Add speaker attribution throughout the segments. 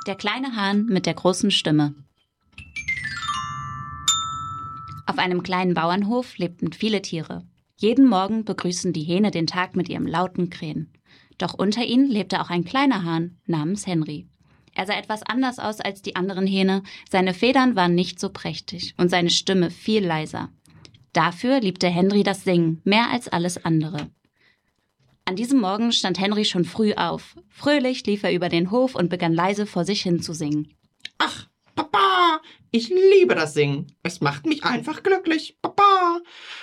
Speaker 1: Der kleine Hahn mit der großen Stimme. Auf einem kleinen Bauernhof lebten viele Tiere. Jeden Morgen begrüßten die Hähne den Tag mit ihrem lauten Krähen. Doch unter ihnen lebte auch ein kleiner Hahn namens Henry. Er sah etwas anders aus als die anderen Hähne, seine Federn waren nicht so prächtig und seine Stimme viel leiser. Dafür liebte Henry das Singen mehr als alles andere. An diesem Morgen stand Henry schon früh auf. Fröhlich lief er über den Hof und begann leise vor sich hin zu singen.
Speaker 2: Ach, Papa, ich liebe das Singen. Es macht mich einfach glücklich, Papa.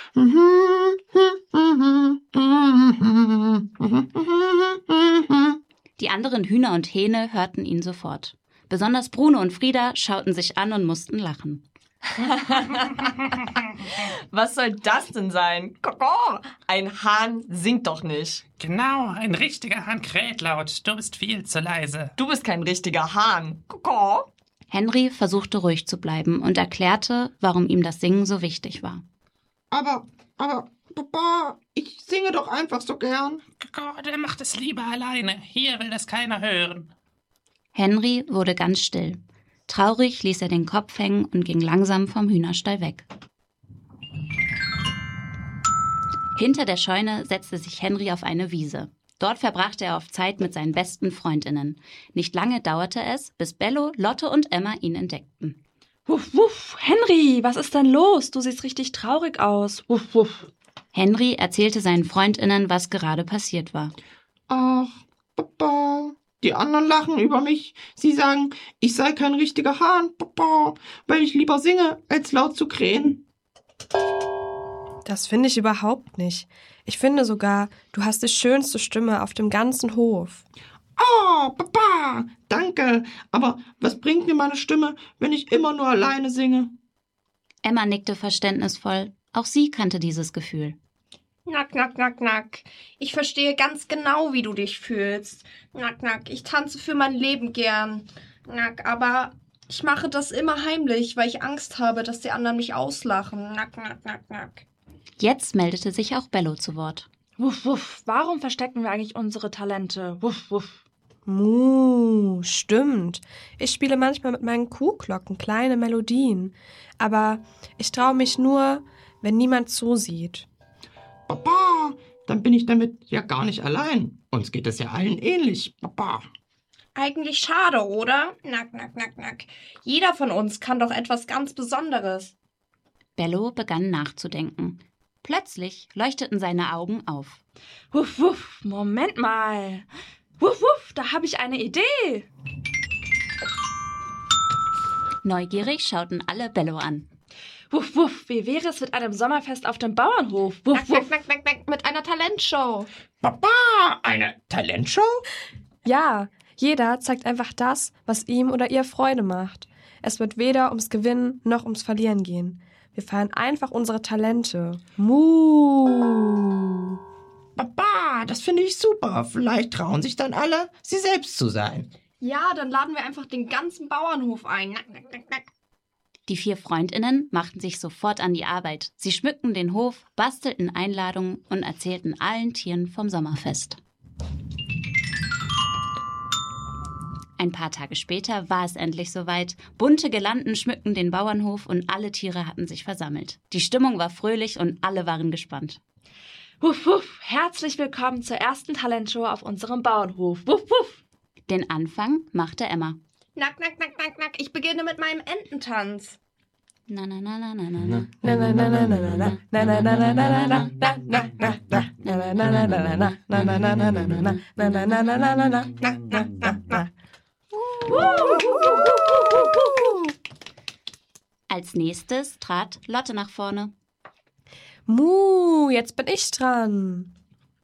Speaker 1: Die anderen Hühner und Hähne hörten ihn sofort. Besonders Bruno und Frieda schauten sich an und mussten lachen.
Speaker 3: Was soll das denn sein? Koko, ein Hahn singt doch nicht.
Speaker 4: Genau, ein richtiger Hahn kräht laut. Du bist viel zu leise.
Speaker 3: Du bist kein richtiger Hahn. Koko.
Speaker 1: Henry versuchte ruhig zu bleiben und erklärte, warum ihm das Singen so wichtig war.
Speaker 2: Aber, Papa, ich singe doch einfach so gern.
Speaker 4: Koko, der macht es lieber alleine. Hier will das keiner hören.
Speaker 1: Henry wurde ganz still. Traurig ließ er den Kopf hängen und ging langsam vom Hühnerstall weg. Hinter der Scheune setzte sich Henry auf eine Wiese. Dort verbrachte er oft Zeit mit seinen besten Freundinnen. Nicht lange dauerte es, bis Bello, Lotte und Emma ihn entdeckten.
Speaker 5: Wuff, wuff, Henry, was ist denn los? Du siehst richtig traurig aus. Wuff, wuff.
Speaker 1: Henry erzählte seinen Freundinnen, was gerade passiert war.
Speaker 2: Ach, Papa, die anderen lachen über mich. Sie sagen, ich sei kein richtiger Hahn, Papa, weil ich lieber singe, als laut zu krähen.
Speaker 6: Das finde ich überhaupt nicht. Ich finde sogar, du hast die schönste Stimme auf dem ganzen Hof.
Speaker 2: Oh, Papa, danke. Aber was bringt mir meine Stimme, wenn ich immer nur alleine singe?
Speaker 1: Emma nickte verständnisvoll. Auch sie kannte dieses Gefühl.
Speaker 7: Nack, nack, nack, nack. Ich verstehe ganz genau, wie du dich fühlst. Nack, nack, ich tanze für mein Leben gern. Nack, aber ich mache das immer heimlich, weil ich Angst habe, dass die anderen mich auslachen. Nack, nack, nack, nack.
Speaker 1: Jetzt meldete sich auch Bello zu Wort.
Speaker 5: Wuff, wuff, warum verstecken wir eigentlich unsere Talente? Wuff, wuff.
Speaker 6: Stimmt. Ich spiele manchmal mit meinen Kuhglocken kleine Melodien. Aber ich traue mich nur, wenn niemand zusieht.
Speaker 2: Papa, dann bin ich damit ja gar nicht allein. Uns geht es ja allen ähnlich, Papa.
Speaker 7: Eigentlich schade, oder? Nack, nack, nack, nack. Jeder von uns kann doch etwas ganz Besonderes.
Speaker 1: Bello begann nachzudenken. Plötzlich leuchteten seine Augen auf.
Speaker 5: Wuff, wuff, Moment mal. Wuff, wuff, da habe ich eine Idee.
Speaker 1: Neugierig schauten alle Bello an.
Speaker 5: Wuff, wuff, wie wäre es mit einem Sommerfest auf dem Bauernhof? Wuff,
Speaker 7: Nack,
Speaker 5: wuff.
Speaker 7: nack, nack, nack, nack, mit einer Talentshow.
Speaker 2: Papa, eine Talentshow?
Speaker 6: Ja, jeder zeigt einfach das, was ihm oder ihr Freude macht. Es wird weder ums Gewinnen noch ums Verlieren gehen. Wir feiern einfach unsere Talente. Mu.
Speaker 2: Papa, das finde ich super. Vielleicht trauen sich dann alle, sie selbst zu sein.
Speaker 7: Ja, dann laden wir einfach den ganzen Bauernhof ein. Nack, nack, nack, nack.
Speaker 1: Die 4 Freundinnen machten sich sofort an die Arbeit. Sie schmückten den Hof, bastelten Einladungen und erzählten allen Tieren vom Sommerfest. Ein paar Tage später war es endlich soweit. Bunte Girlanden schmückten den Bauernhof und alle Tiere hatten sich versammelt. Die Stimmung war fröhlich und alle waren gespannt.
Speaker 5: Wuff, wuff, herzlich willkommen zur ersten Talentshow auf unserem Bauernhof. Wuff, wuff.
Speaker 1: Den Anfang machte Emma.
Speaker 7: Nack, nack, nack, nack, nack. Ich beginne mit meinem Ententanz.
Speaker 1: Na na na na na na na.
Speaker 6: Na na na na na na na na na na na na na na na na na.
Speaker 1: Als nächstes trat Lotte nach vorne.
Speaker 6: Jetzt bin ich dran.